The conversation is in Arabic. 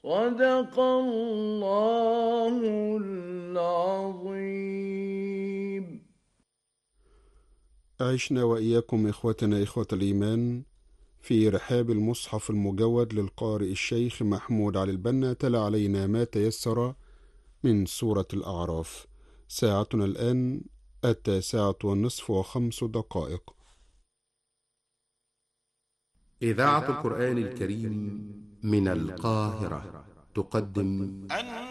صدق الله العظيم. عشنا وإياكم إخوتنا إخوة الإيمان في رحاب المصحف المجود للقارئ الشيخ محمود علي البنا. تلا علينا ما تيسر من سورة الأعراف. ساعتنا الآن 9:05 إذاعة القرآن الكريم من القاهرة تقدم